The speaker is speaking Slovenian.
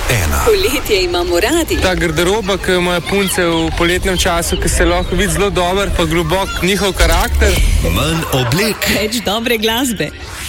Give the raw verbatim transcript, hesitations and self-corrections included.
ena. Poletje imamo radi. Ta garderoba, ki imajo punce v poletnem času, ki se lahko vidi zelo dober, pa globok njihov karakter. Manj oblek. Več dobre glasbe.